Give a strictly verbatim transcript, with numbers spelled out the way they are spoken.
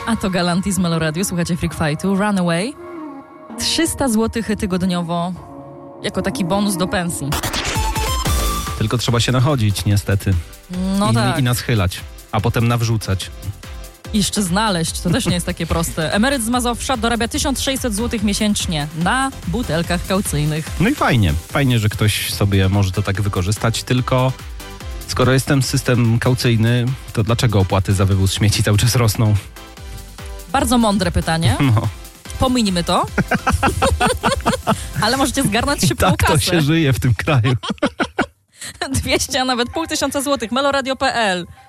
A to Galantis z Melo Radio, słuchacie Freak Fightu, Runaway. trzysta złotych tygodniowo jako taki bonus do pensji. Tylko trzeba się nachodzić niestety. No I, tak. I naschylać, a potem nawrzucać. I jeszcze znaleźć, to też nie jest takie proste. Emeryt z Mazowsza dorabia tysiąc sześćset złotych miesięcznie na butelkach kaucyjnych. No i fajnie, fajnie, że ktoś sobie może to tak wykorzystać, tylko skoro jest ten system kaucyjny, to dlaczego opłaty za wywóz śmieci cały czas rosną? Bardzo mądre pytanie. No. Pominimy to. Ale możecie zgarnąć szybką Tak to kasę. się żyje w tym kraju. dwieście, a nawet pół tysiąca złotych. meloradio kropka pe el